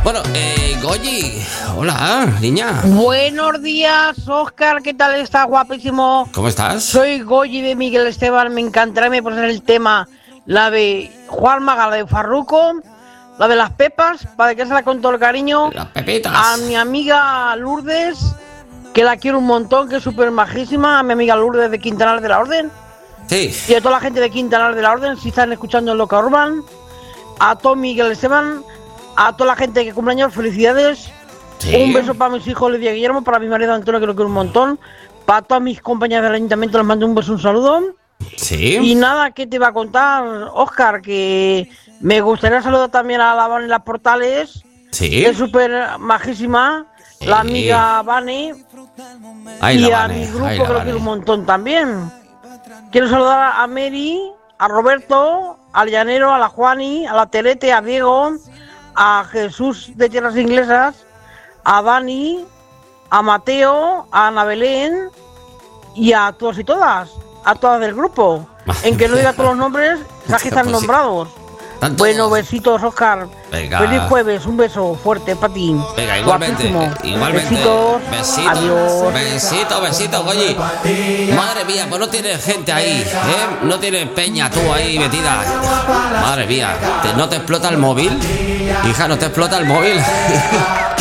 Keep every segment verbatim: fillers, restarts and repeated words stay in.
Bueno, eh, Goyi, hola, niña. Buenos días, Óscar, ¿qué tal estás, guapísimo? ¿Cómo estás? Soy Goyi de Miguel Esteban, me encantará me poner el tema, la de Juan Maga, la de Farruko, la de las pepas, para que se la con todo el cariño. Las pepitas. A mi amiga Lourdes, que la quiero un montón, que es súper majísima, a mi amiga Lourdes de Quintanar de la Orden. Sí. Y a toda la gente de Quintanar de la Orden, si están escuchando en Loca Urban, a todo Miguel Esteban, a toda la gente que cumpleaños, felicidades. Sí. Un beso para mis hijos Lidia y Guillermo, para mi marido Antonio, que lo quiero un montón. Para todas mis compañeras del ayuntamiento les mando un beso, un saludo. Sí. Y nada, ¿qué te iba a contar, Óscar? Que me gustaría saludar también a la Vane Las Portales, Sí. que es súper majísima, Sí. la amiga Vane, Ay, y la a Vane, mi grupo, ay, que la lo Vane. quiero un montón también. Quiero saludar a Mary, a Roberto, al Llanero, a la Juani, a la Terete, a Diego, a Jesús de Tierras Inglesas, a Dani, a Mateo, a Ana Belén y a todos y todas, a todas del grupo. En que no diga todos los nombres, sabes que están Pues sí. nombrados. Están Bueno, todos. besitos, Óscar. Venga. Feliz jueves, un beso fuerte para ti. Venga, igualmente, Guapísimo. igualmente. Besitos. Besitos, Adiós. besitos, besitos, Goyi. Madre mía, pues no tienes gente ahí, ¿eh? No tienes peña tú ahí metida. Madre mía, ¿te- ¿no te explota el móvil? Hija, ¿no te explota el móvil?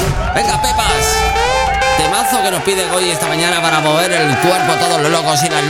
Venga, Pepas. Temazo que nos pide Goyi esta mañana para mover el cuerpo todos los locos y las locas.